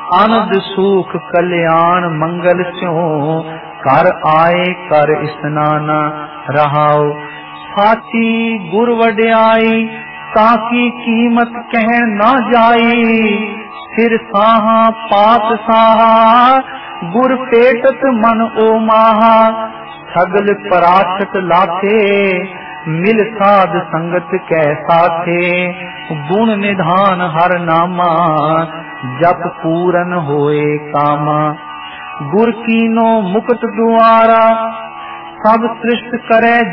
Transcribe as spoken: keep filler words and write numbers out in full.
आनंद सुख कल्याण मंगल स्यों कर आए कर स्नान रहाओ। साची गुर वड्याई ताकि कीमत कह न जाई। सिर साहा पात साहा गुर पेटत मन ओ माहा। सगल पराठत लाथे मिल साध संगत कै साथे। गुण निधान हर नामा जप पूरन होए कामा। गुर कीनो मुकुट द्वारा सब सृष्ट करे